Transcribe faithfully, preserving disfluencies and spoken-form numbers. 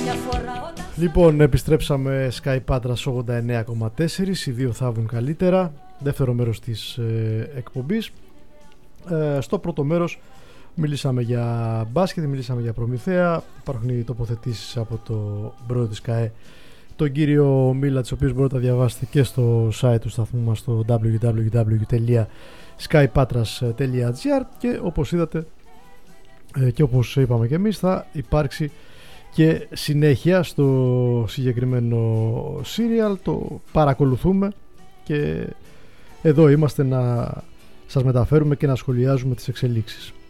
Λοιπόν, επιστρέψαμε Sky Patras ογδόντα εννέα κόμμα τέσσερα, οι δύο θα βγουν καλύτερα. Δεύτερο μέρος της ε, εκπομπής. Ε, στο πρώτο μέρος μιλήσαμε για μπάσκετ, μιλήσαμε για Προμηθέα. Υπάρχουν οι τοποθετήσεις από το πρόεδρο της ΚΑΕ, τον κύριο Μίλα, τις οποίες μπορείτε να διαβάσετε και στο site του σταθμού μας, στο double-u double-u double-u τελεία sky patras τελεία gr, και όπως είδατε ε, και όπως είπαμε και εμείς, θα υπάρξει και συνέχεια στο συγκεκριμένο serial. Το παρακολουθούμε και εδώ είμαστε να σας μεταφέρουμε και να σχολιάζουμε τις εξελίξεις.